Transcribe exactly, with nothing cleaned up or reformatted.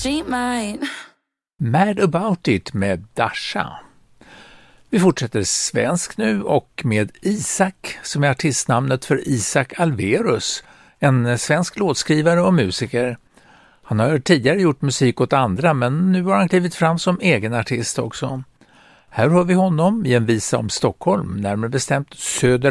she might. Mad About It med Dasha. Vi fortsätter svensk nu och med Isak som är artistnamnet för Isak Alverus, en svensk låtskrivare och musiker. Han har tidigare gjort musik åt andra men nu har han klivit fram som egen artist också. Här har vi honom i en visa om Stockholm, närmare bestämt Söder